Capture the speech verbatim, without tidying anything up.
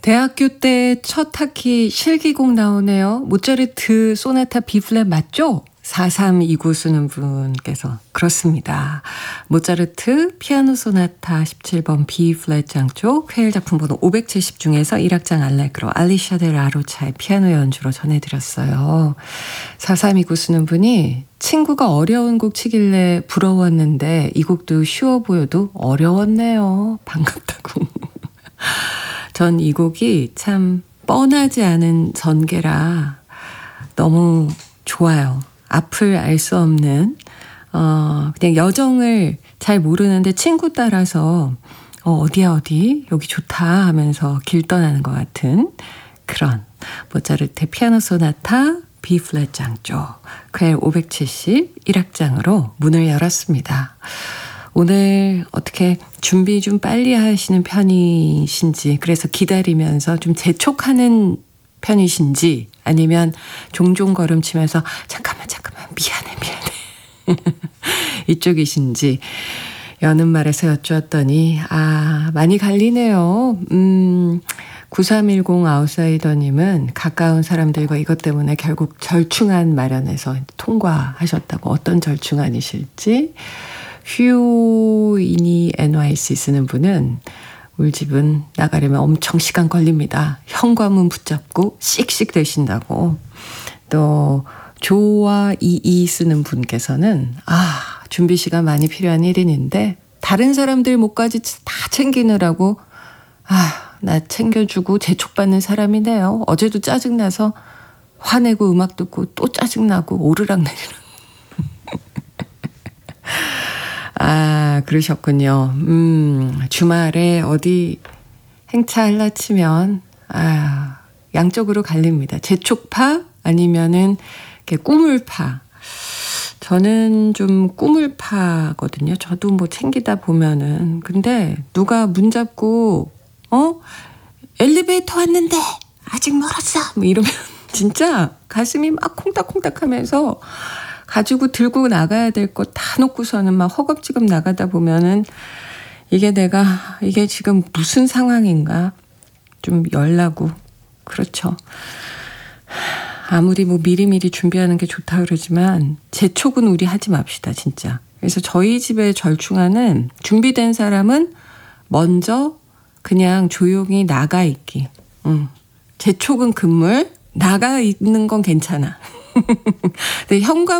대학교 때 첫 학기 실기곡 나오네요. 모차르트 소나타 B플랫 맞죠? 사삼이구 쓰는 분께서 그렇습니다. 모차르트 피아노 소나타 십칠 번 B플랫 장쪽 회일 작품 번호 오백칠십 중에서 일 악장 알레그로 알리샤 데 라로차의 피아노 연주로 전해드렸어요. 사삼이구 쓰는 분이 친구가 어려운 곡 치길래 부러웠는데 이 곡도 쉬워 보여도 어려웠네요. 반갑다고. 전 이 곡이 참 뻔하지 않은 전개라 너무 좋아요. 앞을 알 수 없는 어 그냥 여정을 잘 모르는데 친구 따라서 어 어디야 어디 여기 좋다 하면서 길 떠나는 것 같은 그런 모차르트 피아노 소나타 B플랫 장조 퀘일 오백칠십 일 악장으로 문을 열었습니다. 오늘 어떻게 준비 좀 빨리 하시는 편이신지, 그래서 기다리면서 좀 재촉하는 편이신지, 아니면 종종 걸음치면서 잠깐만 잠깐만 미안해 미안해 이쪽이신지 여는 말에서 여쭈었더니 아 많이 갈리네요. 음, 구삼일공 아웃사이더님은 가까운 사람들과 이것 때문에 결국 절충안 마련해서 통과하셨다고. 어떤 절충안이실지. 휴이니 엔와이씨 쓰는 분은 우리 집은 나가려면 엄청 시간 걸립니다. 현관문 붙잡고 씩씩 되신다고. 또 조와 이이 쓰는 분께서는 아 준비 시간 많이 필요한 일 인인데 다른 사람들 목까지 다 챙기느라고 아 나 챙겨주고 재촉받는 사람이네요. 어제도 짜증나서 화내고 음악 듣고 또 짜증나고 오르락내리락. 아, 그러셨군요. 음, 주말에 어디 행차할라 치면, 아, 양쪽으로 갈립니다. 재촉파 아니면은 이렇게 꾸물파. 저는 좀 꾸물파거든요. 저도 뭐 챙기다 보면은. 근데 누가 문 잡고, 어? 엘리베이터 왔는데 아직 멀었어. 뭐 이러면 진짜 가슴이 막 콩닥콩닥 하면서 가지고 들고 나가야 될 거 다 놓고서는 막 허겁지겁 나가다 보면은 이게 내가 이게 지금 무슨 상황인가 좀 열나고 그렇죠. 아무리 뭐 미리미리 준비하는 게 좋다 그러지만 재촉은 우리 하지 맙시다 진짜. 그래서 저희 집의 절충안은 준비된 사람은 먼저 그냥 조용히 나가 있기. 음. 재촉은 금물, 나가 있는 건 괜찮아. 근데 현관